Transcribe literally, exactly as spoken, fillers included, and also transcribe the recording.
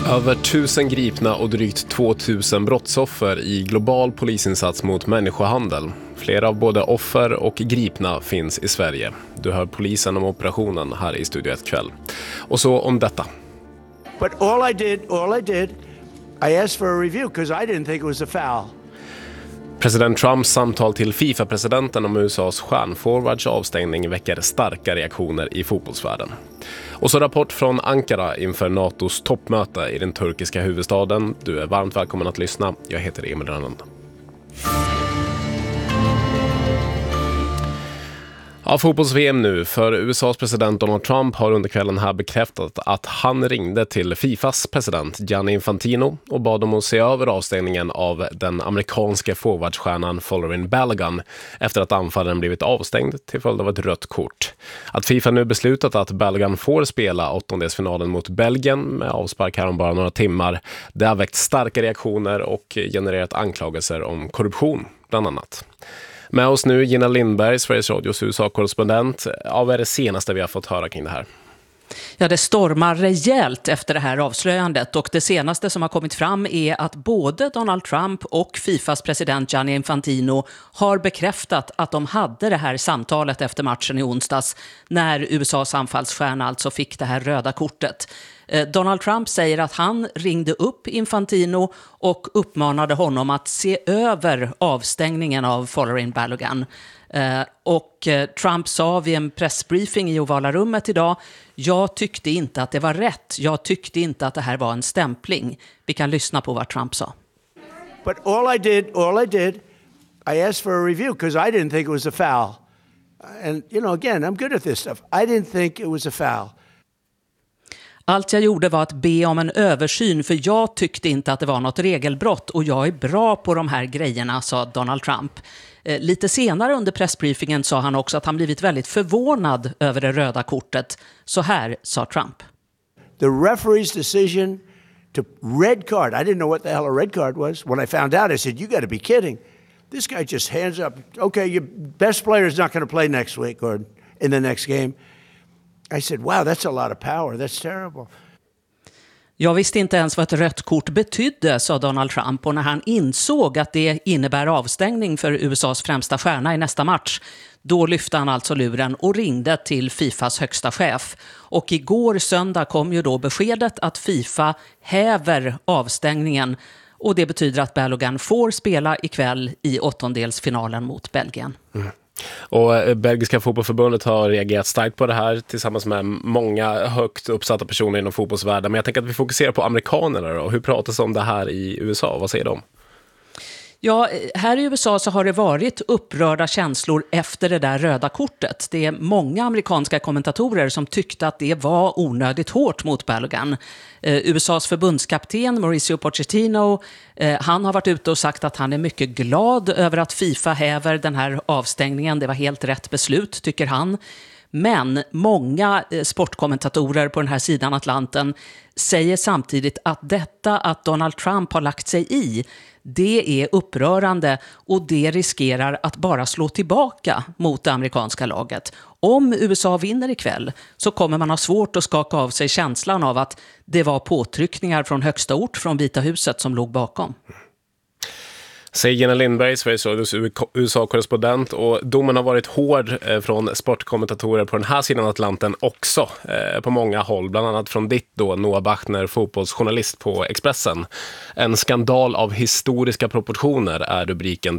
Över tusen gripna och drygt tvåtusen brottsoffer i global polisinsats mot människohandel. Flera av både offer och gripna finns i Sverige. Du hör polisen om operationen här i Studio ett kväll. Och så om detta. But all I did, all I did, I asked for a review because I didn't think it was a foul. President Trumps samtal till FIFA-presidenten om U S A:s stjärnforwards avstängning väcker starka reaktioner i fotbollsvärlden. Och så rapport från Ankara inför NATOs toppmöte i den turkiska huvudstaden. Du är varmt välkommen att lyssna. Jag heter Emil Rönnlund. Ja, fotbolls-V M nu, för U S A:s president Donald Trump har under kvällen här bekräftat att han ringde till FIFAs president Gianni Infantino och bad dem att se över avstängningen av den amerikanska forwardstjärnan Folarin Balogun efter att anfallaren blivit avstängd till följd av ett rött kort. Att FIFA nu beslutat att Balogun får spela åttondelsfinalen mot Belgien med avspark här om bara några timmar, det har väckt starka reaktioner och genererat anklagelser om korruption bland annat. Med oss nu Gina Lindberg, Sveriges Radios U S A-korrespondent. Ja, vad är det senaste vi har fått höra kring det här? Ja, det stormar rejält efter det här avslöjandet och det senaste som har kommit fram är att både Donald Trump och FIFAs president Gianni Infantino har bekräftat att de hade det här samtalet efter matchen i onsdags när U S A:s anfallsstjärna alltså fick det här röda kortet. Donald Trump säger att han ringde upp Infantino och uppmanade honom att se över avstängningen av Folarin Balogun. Och Trump sa vid en pressbriefing i Ovala rummet idag: jag tyckte inte att det var rätt. Jag tyckte inte att det här var en stämpling. Vi kan lyssna på vad Trump sa. But all I did, all I did, I asked for a review because I didn't think it was a foul. And you know, again, I'm good at this stuff. I didn't think it was a foul. Allt jag gjorde var att be om en översyn för jag tyckte inte att det var något regelbrott och jag är bra på de här grejerna, sa Donald Trump. Eh, lite senare under pressbriefingen sa han också att han blivit väldigt förvånad över det röda kortet. Så här sa Trump. The referee's decision to red card. I didn't know what the hell a red card was. When I found out, I said, you got to be kidding. This guy just hands up. Okay, your best player is not going to play next week or in the next game. I said, wow, that's a lot of power. That's terrible. Jag visste inte ens vad ett rött kort betydde, sa Donald Trump. Och när han insåg att det innebär avstängning för U S A:s främsta stjärna i nästa match, då lyfte han alltså luren och ringde till FIFAs högsta chef. Och igår söndag kom ju då beskedet att FIFA häver avstängningen. Och det betyder att Balogun får spela ikväll i åttondelsfinalen mot Belgien. Mm. Och belgiska fotbollförbundet har reagerat starkt på det här tillsammans med många högt uppsatta personer inom fotbollsvärlden. Men jag tänker att vi fokuserar på amerikanerna då. Hur pratas om det här i U S A? Vad säger de? Ja, här i U S A så har det varit upprörda känslor efter det där röda kortet. Det är många amerikanska kommentatorer som tyckte att det var onödigt hårt mot Balogun. Eh, U S A:s förbundskapten Mauricio Pochettino, eh, han har varit ute och sagt att han är mycket glad över att FIFA häver den här avstängningen. Det var helt rätt beslut, tycker han. Men många eh, sportkommentatorer på den här sidan Atlanten säger samtidigt att detta att Donald Trump har lagt sig i, det är upprörande och det riskerar att bara slå tillbaka mot det amerikanska laget. Om U S A vinner ikväll så kommer man ha svårt att skaka av sig känslan av att det var påtryckningar från högsta ort från Vita huset som låg bakom. Säger Gina Lindberg, Sveriges Radios U S A-korrespondent, och domen har varit hård från sportkommentatorer på den här sidan Atlanten också på många håll, bland annat från ditt då, Noah Bachner, fotbollsjournalist på Expressen. En skandal av historiska proportioner är rubriken